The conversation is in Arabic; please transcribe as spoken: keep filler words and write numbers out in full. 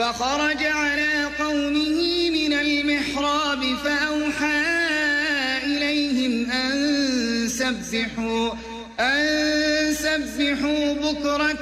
فخرج على قومه من المحراب فأوحى إليهم أن سبحوا أن سبحوا بكرة